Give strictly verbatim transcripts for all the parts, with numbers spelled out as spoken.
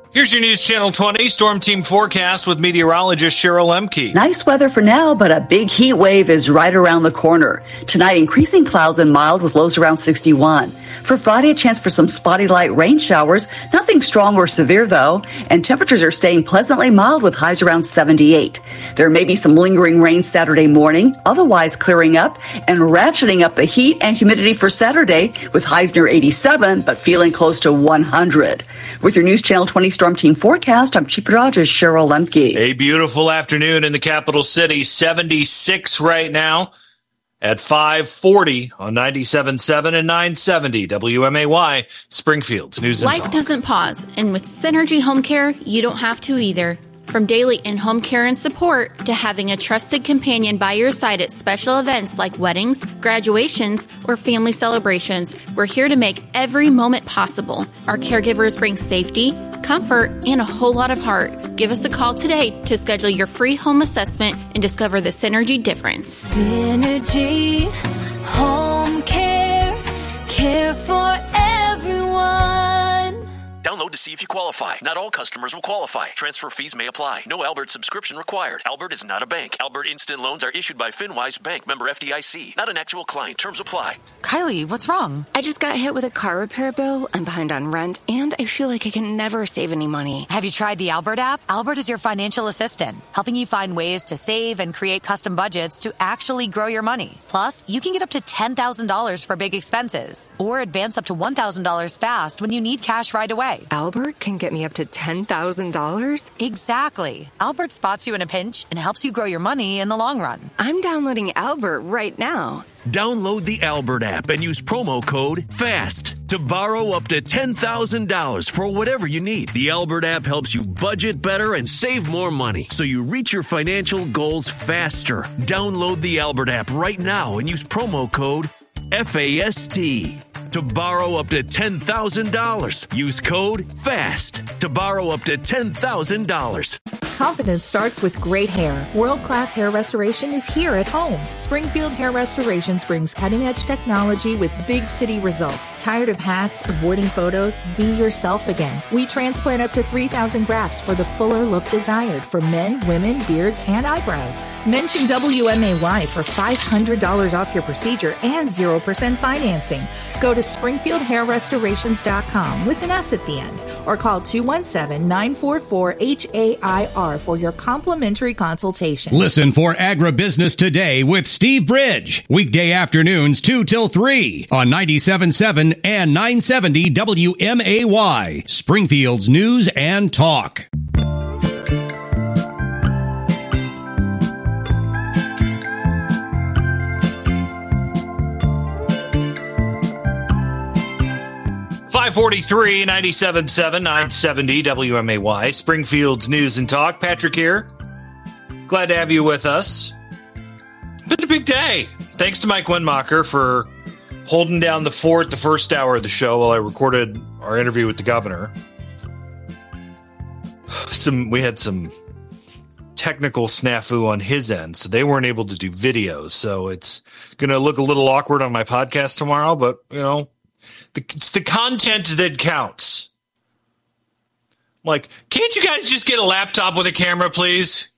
Here's your News Channel twenty Storm Team forecast with meteorologist Cheryl Lemke. Nice weather for now, but a big heat wave is right around the corner. Tonight, increasing clouds and mild with lows around sixty-one. For Friday, a chance for some spotty light rain showers. Nothing strong or severe, though. And temperatures are staying pleasantly mild with highs around seventy-eight. There may be some lingering rain Saturday morning, otherwise clearing up and ratcheting up the heat and humidity for Saturday with highs near eighty-seven, but feeling close to one hundred. With your News Channel twenty Storm Team forecast, I'm Chief Meteorologist Cheryl Lemke. A beautiful afternoon in the capital city, seventy-six right now at five forty on ninety-seven point seven and nine seventy W M A Y, Springfield's News and Talk. Life doesn't pause, and with Synergy Home Care, you don't have to either. From daily in-home care and support to having a trusted companion by your side at special events like weddings, graduations, or family celebrations, we're here to make every moment possible. Our caregivers bring safety, comfort, and a whole lot of heart. Give us a call today to schedule your free home assessment and discover the Synergy difference. Synergy Home Care, care for everyone. Download to see if you qualify. Not all customers will qualify. Transfer fees may apply. No Albert subscription required. Albert is not a bank. Albert Instant Loans are issued by FinWise Bank, member F D I C. Not an actual client. Terms apply. Kylie, what's wrong? I just got hit with a car repair bill. I'm behind on rent, and I feel like I can never save any money. Have you tried the Albert app? Albert is your financial assistant, helping you find ways to save and create custom budgets to actually grow your money. Plus, you can get up to ten thousand dollars for big expenses, or advance up to one thousand dollars fast when you need cash right away. Albert can get me up to ten thousand dollars? Exactly. Albert spots you in a pinch and helps you grow your money in the long run. I'm downloading Albert right now. Download the Albert app and use promo code FAST to borrow up to ten thousand dollars for whatever you need. The Albert app helps you budget better and save more money so you reach your financial goals faster. Download the Albert app right now and use promo code FAST to borrow up to ten thousand dollars. Use code FAST to borrow up to ten thousand dollars. Confidence starts with great hair. World-class hair restoration is here at home. Springfield Hair Restorations brings cutting-edge technology with big city results. Tired of hats, avoiding photos? Be yourself again. We transplant up to three thousand grafts for the fuller look desired for men, women, beards, and eyebrows. Mention W M A Y for five hundred dollars off your procedure and zero percent financing. Go to springfield hair restorations dot com with an S at the end or call two one seven, nine four four, H A I R for your complimentary consultation. Listen for Agribusiness Today with Steve Bridge. Weekday afternoons two till three on ninety-seven point seven and nine seventy W M A Y, Springfield's News and Talk. five forty-three, ninety-seven point seven, nine seventy W M A Y, Springfield's News and Talk. Patrick here. Glad to have you with us. Been a big day. Thanks to Mike Wenmacher for holding down the fort the first hour of the show while I recorded our interview with the governor. Some we had some technical snafu on his end, so they weren't able to do videos. So it's going to look a little awkward on my podcast tomorrow, but, you know, the, it's the content that counts. Like, can't you guys just get a laptop with a camera, please?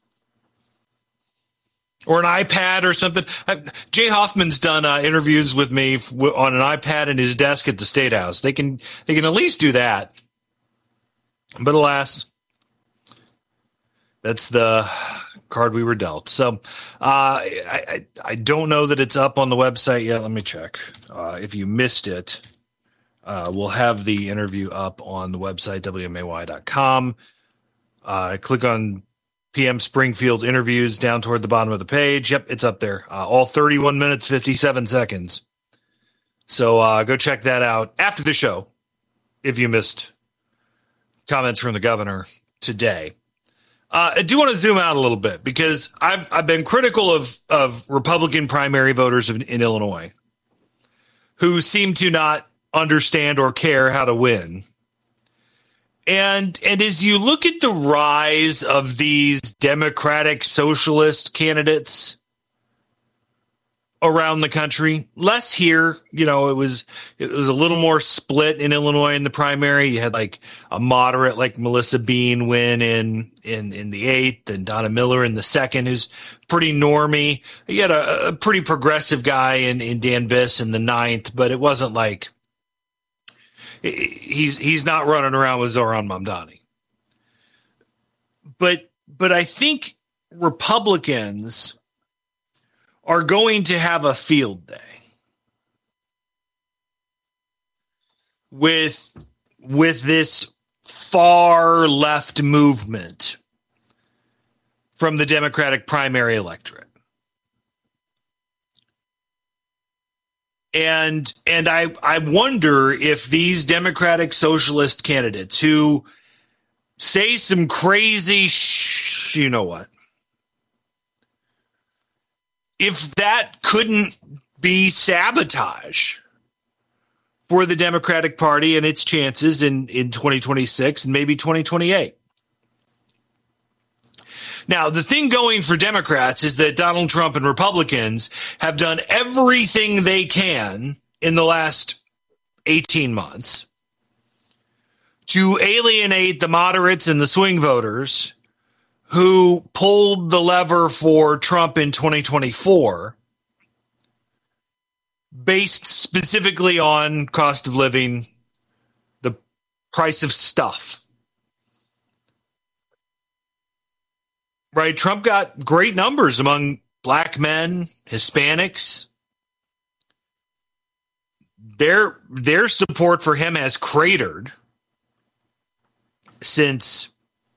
Or an iPad or something. I, Jay Hoffman's done uh, interviews with me f- on an iPad in his desk at the State House. They can they can at least do that. But alas, that's the card we were dealt. So uh, I, I I don't know that it's up on the website yet. Let me check. Uh, if you missed it, uh, we'll have the interview up on the website, W M A Y dot com. Uh, click on P M Springfield interviews down toward the bottom of the page. Yep, it's up there. Uh, all thirty-one minutes, fifty-seven seconds. So uh, go check that out after the show if you missed comments from the governor today. Uh, I do want to zoom out a little bit because I've, I've been critical of, of Republican primary voters in, in Illinois who seem to not understand or care how to win. And and as you look at the rise of these Democratic socialist candidates around the country, less here. You know, it was, it was a little more split in Illinois in the primary. You had like a moderate, like Melissa Bean win in, in, in the eighth, and Donna Miller in the second, who's pretty normie. You had a, a pretty progressive guy in, in Dan Biss in the ninth, but it wasn't like he's, he's not running around with Zohran Mamdani. But, but I think Republicans are going to have a field day with, with this far left movement from the Democratic primary electorate. And, and I, I wonder if these Democratic socialist candidates who say some crazy sh- you know what, if that couldn't be sabotage for the Democratic Party and its chances in, in twenty twenty-six and maybe twenty twenty-eight. Now, the thing going for Democrats is that Donald Trump and Republicans have done everything they can in the last eighteen months to alienate the moderates and the swing voters who pulled the lever for Trump in twenty twenty-four based specifically on cost of living, the price of stuff. Right? Trump got great numbers among black men, Hispanics. Their, their support for him has cratered since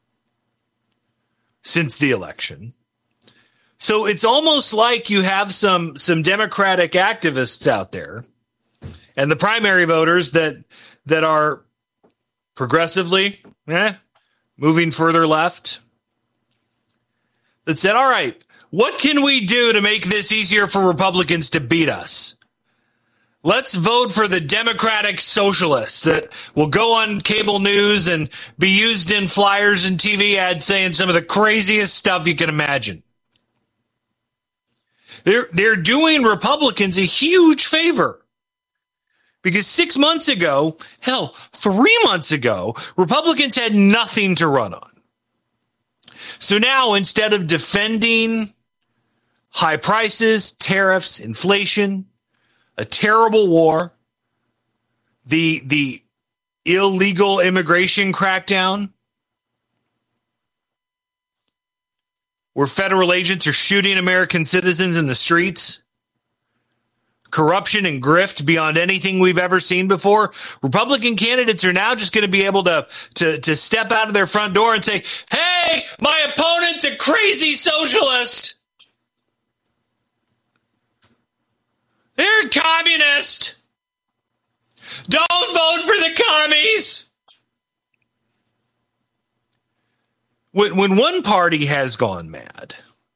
since the election. So it's almost like you have some some Democratic activists out there and the primary voters that that are progressively eh, moving further left that said, all right, what can we do to make this easier for Republicans to beat us? Let's vote for the Democratic socialists that will go on cable news and be used in flyers and T V ads saying some of the craziest stuff you can imagine. They're, they're doing Republicans a huge favor because six months ago, hell, three months ago, Republicans had nothing to run on. So now instead of defending high prices, tariffs, inflation, a terrible war, the the illegal immigration crackdown, where federal agents are shooting American citizens in the streets, corruption and grift beyond anything we've ever seen before, Republican candidates are now just going to be able to, to, to step out of their front door and say, hey, my opponent's a crazy socialist. They're a communist. Don't vote for the commies. When, when one party has gone mad,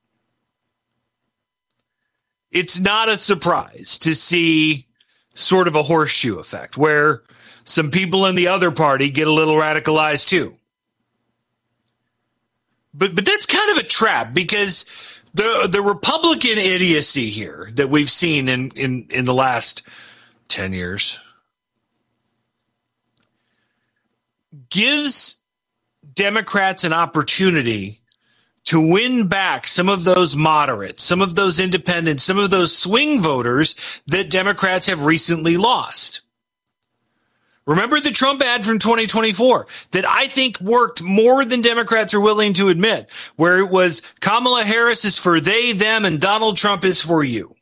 it's not a surprise to see sort of a horseshoe effect where some people in the other party get a little radicalized too. But, but that's kind of a trap because The the Republican idiocy here that we've seen in, in, in the last ten years gives Democrats an opportunity to win back some of those moderates, some of those independents, some of those swing voters that Democrats have recently lost. Remember the Trump ad from twenty twenty-four that I think worked more than Democrats are willing to admit, where it was Kamala Harris is for they, them, and Donald Trump is for you.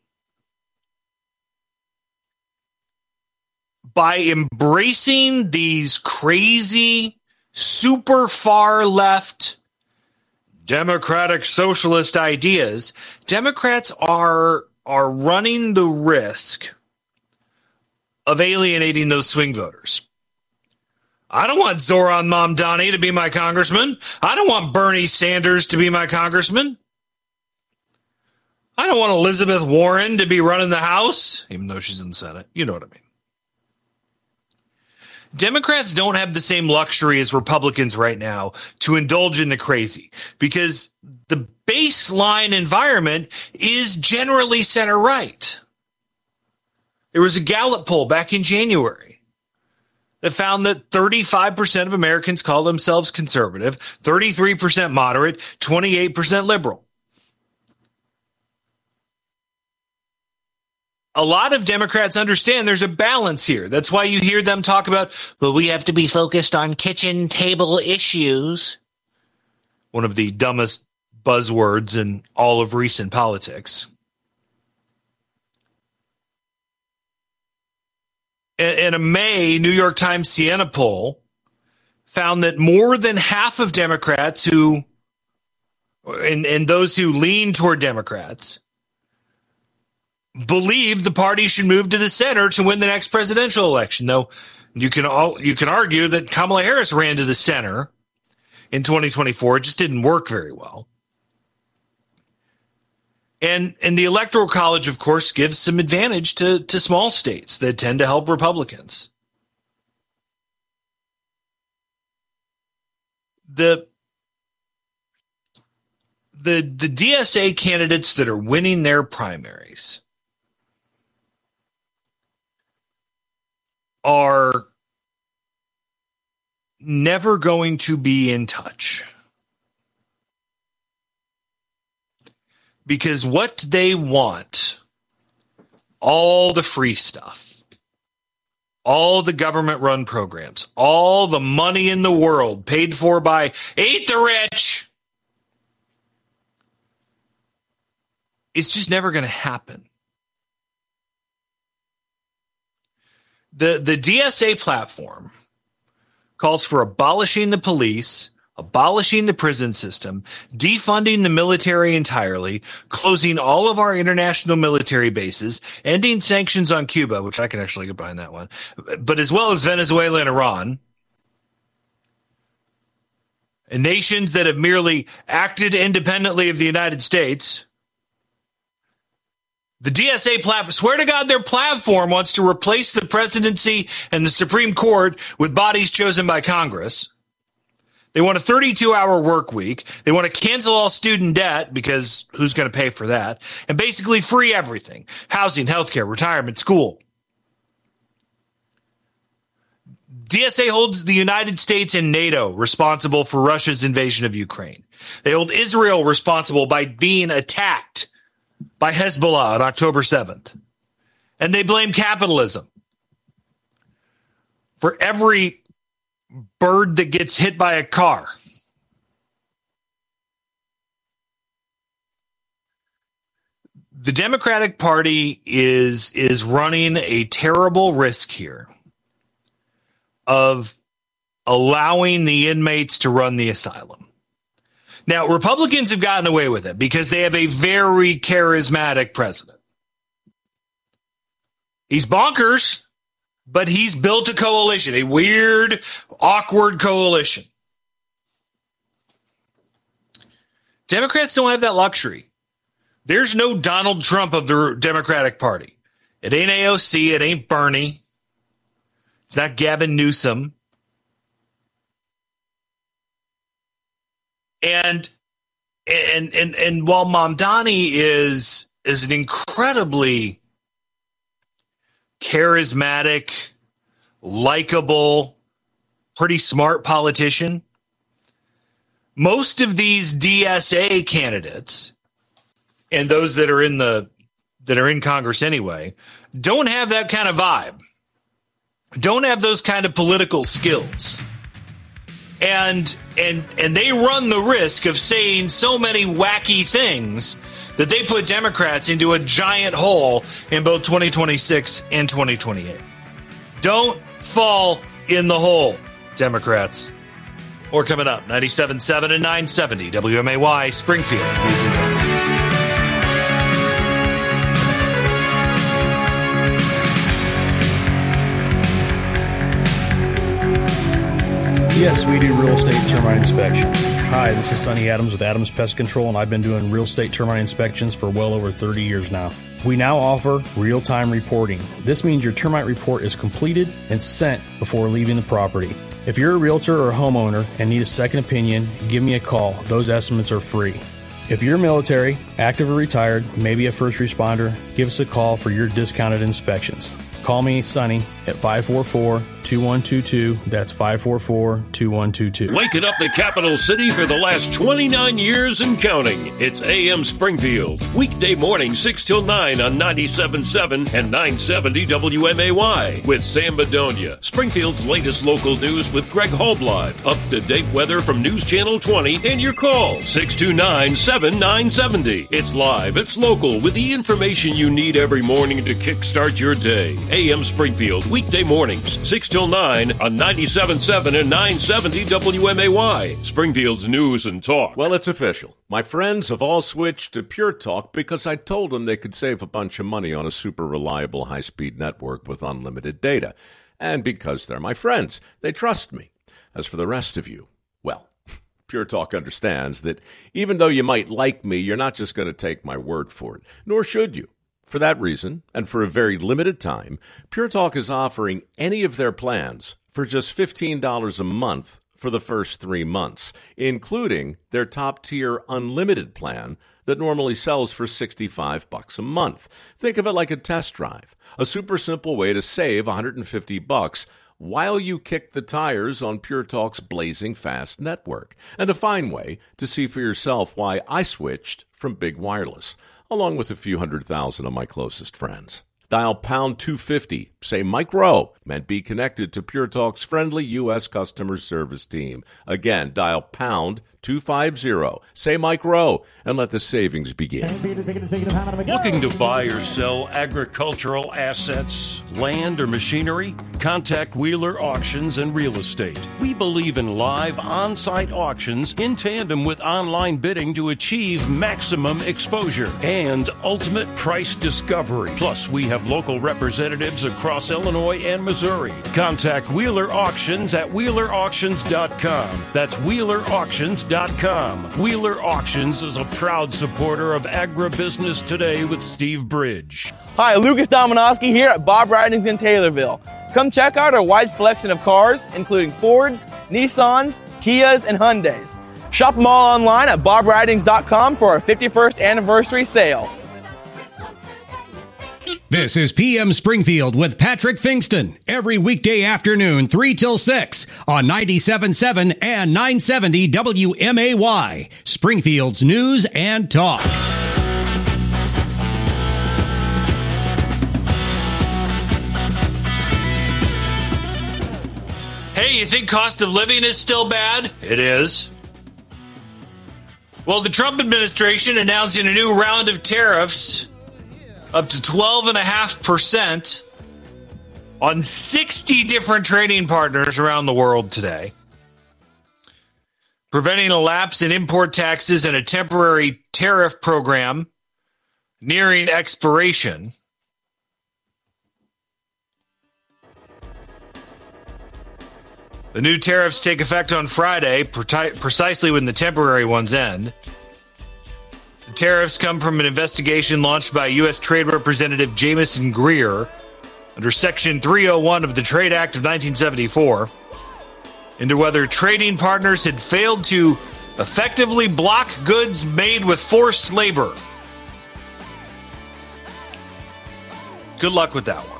By embracing these crazy, super far left Democratic socialist ideas, Democrats are, are running the risk of alienating those swing voters. I don't want Zohran Mamdani to be my congressman. I don't want Bernie Sanders to be my congressman. I don't want Elizabeth Warren to be running the House, even though she's in the Senate. You know what I mean. Democrats don't have the same luxury as Republicans right now to indulge in the crazy because the baseline environment is generally center right. There was a Gallup poll back in January that found that thirty-five percent of Americans call themselves conservative, thirty-three percent moderate, twenty-eight percent liberal. A lot of Democrats understand there's a balance here. That's why you hear them talk about, well, we have to be focused on kitchen table issues. One of the dumbest buzzwords in all of recent politics. In a May New York Times Siena poll found that more than half of Democrats who, and, and those who lean toward Democrats, believe the party should move to the center to win the next presidential election. Though you can all, you can argue that Kamala Harris ran to the center in twenty twenty-four. It just didn't work very well. And and the Electoral College, of course, gives some advantage to, to small states that tend to help Republicans. The the the D S A candidates that are winning their primaries are never going to be in touch. Because what they want, all the free stuff, all the government-run programs, all the money in the world paid for by Eat the Rich, it's just never going to happen. The, the D S A platform calls for abolishing the police, abolishing the prison system, defunding the military entirely, closing all of our international military bases, ending sanctions on Cuba, which I can actually get behind that one, but as well as Venezuela and Iran, and nations that have merely acted independently of the United States. The D S A platform, swear to God, their platform wants to replace the presidency and the Supreme Court with bodies chosen by Congress. They want a thirty-two hour work week. They want to cancel all student debt because who's going to pay for that? And basically free everything. Housing, healthcare, retirement, school. D S A holds the United States and NATO responsible for Russia's invasion of Ukraine. They hold Israel responsible by being attacked by Hezbollah on October seventh. And they blame capitalism for every bird that gets hit by a car. The Democratic Party is, is running a terrible risk here of allowing the inmates to run the asylum. Now, Republicans have gotten away with it because they have a very charismatic president. He's bonkers, but he's built a coalition, a weird, awkward coalition. Democrats don't have that luxury. There's no Donald Trump of the Democratic Party. It ain't A O C. It ain't Bernie. It's not Gavin Newsom. And and and and while Mamdani is is an incredibly charismatic, likable, pretty smart politician, most of these D S A candidates and those that are in the that are in Congress anyway don't have that kind of vibe. Don't have those kind of political skills. And and and they run the risk of saying so many wacky things that they put Democrats into a giant hole in both twenty twenty-six and twenty twenty-eight. Don't fall in the hole, Democrats. Or coming up, ninety-seven point seven and nine seventy W M A Y, Springfield News and Time. Yes, we do real estate termite inspections. Hi, this is Sonny Adams with Adams Pest Control, and I've been doing real estate termite inspections for well over thirty years now. We now offer real-time reporting. This means your termite report is completed and sent before leaving the property. If you're a realtor or a homeowner and need a second opinion, give me a call. Those estimates are free. If you're military, active or retired, maybe a first responder, give us a call for your discounted inspections. Call me, Sonny, at five four four, two one two two. That's five four four, two one two two. Waking up the capital city for the last twenty-nine years and counting. It's A M Springfield. Weekday morning, six till nine on ninety-seven point seven and nine seventy W M A Y with Sam Bedonia. Springfield's latest local news with Greg Hallblad. Up-to-date weather from News Channel twenty and your call, six two nine, seven nine seven zero. It's live, it's local, with the information you need every morning to kickstart your day. A M Springfield, weekday mornings, six till nine on ninety-seven point seven and nine seventy W M A Y. Springfield's news and talk. Well, it's official. My friends have all switched to Pure Talk because I told them they could save a bunch of money on a super reliable high-speed network with unlimited data. And because they're my friends, they trust me. As for the rest of you, well, Pure Talk understands that even though you might like me, you're not just going to take my word for it, nor should you. For that reason, and for a very limited time, Pure Talk is offering any of their plans for just fifteen dollars a month for the first three months, including their top-tier unlimited plan that normally sells for sixty-five bucks a month. Think of it like a test drive, a super simple way to save one hundred fifty bucks while you kick the tires on Pure Talk's blazing fast network, and a fine way to see for yourself why I switched from Big Wireless, along with a few hundred thousand of my closest friends. Dial pound two fifty, say Mike Rowe, and be connected to Pure Talk's friendly U S customer service team. Again, dial pound two fifty, say Mike Rowe, and let the savings begin. Looking to buy or sell agricultural assets, land, or machinery? Contact Wheeler Auctions and Real Estate. We believe in live on-site auctions in tandem with online bidding to achieve maximum exposure and ultimate price discovery. Plus, we have local representatives across Illinois and Missouri. Contact Wheeler Auctions at wheeler auctions dot com. That's wheeler auctions dot com. Wheeler Auctions is a proud supporter of Agribusiness Today with Steve Bridge. Hi, Lucas Dominowski here at Bob Ridings in Taylorville. Come check out our wide selection of cars, including Fords, Nissans, Kias, and Hyundais. Shop them all online at bob ridings dot com for our fifty-first anniversary sale. This is P M Springfield with Patrick Fingston every weekday afternoon, three till six on ninety-seven point seven and nine seventy W M A Y, Springfield's news and talk. Hey, you think cost of living is still bad? It is. Well, the Trump administration announcing a new round of tariffs up to twelve point five percent on sixty different trading partners around the world today, preventing a lapse in import taxes and a temporary tariff program nearing expiration. The new tariffs take effect on Friday, precisely when the temporary ones end. The tariffs come from an investigation launched by U S Trade Representative Jamieson Greer under Section three oh one of the Trade Act of nineteen seventy-four into whether trading partners had failed to effectively block goods made with forced labor. Good luck with that one.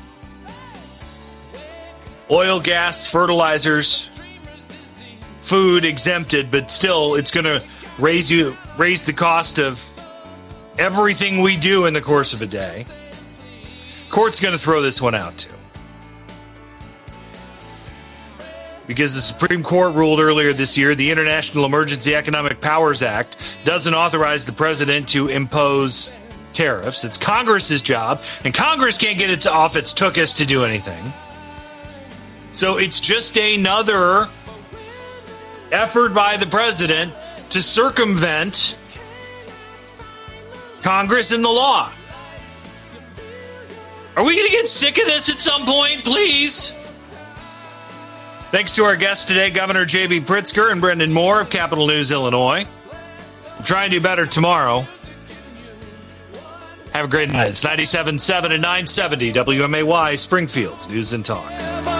Oil, gas, fertilizers, food exempted, but still it's going to raise you raise the cost of everything we do in the course of a day. Court's going to throw this one out too. Because the Supreme Court ruled earlier this year the International Emergency Economic Powers Act doesn't authorize the president to impose tariffs. It's Congress's job, and Congress can't get it off its tuchus to do anything. So it's just another effort by the president to circumvent Congress and the law. Are we going to get sick of this at some point, please? Thanks to our guests today, Governor J B. Pritzker and Brendan Moore of Capital News, Illinois. We'll try and do better tomorrow. Have a great night. It's ninety-seven point seven and nine seventy W M A Y, Springfield's News and Talk.